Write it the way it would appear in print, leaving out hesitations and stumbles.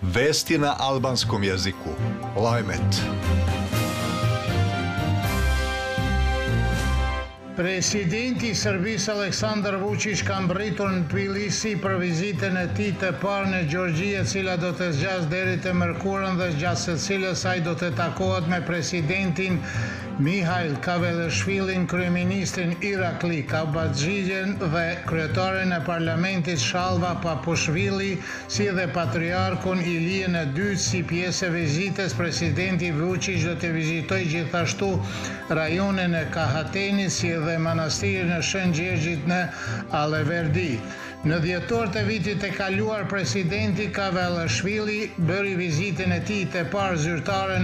Vesti na albanskom jeziku. Lajmet. Presidenti i Serbisë Aleksandar Vučić ka mbritur në Tbilisi për vizitën e tij të parë në Gjeorgji, e cila do të zgjasë deri të mërkurën dhe gjatë së cilës ai do të takohet me presidentin Mihail Kavelashvilin, kryeministrin Irakli Kabaxhigjen dhe kryetaren e parlamentit Shalva Papushvili, si dhe patriarkun Iliën e dytë. Si pjesë e vizitës, presidenti Vučić do të vizitojë gjithashtu rajonin e Kahatenit, si dhe manastirin e Shën Gjergjit në Aleverdi. Në dhjetor të vitit e kaluar, presidenti Kavelashvili bëri vizitën e tij të parë zyrtare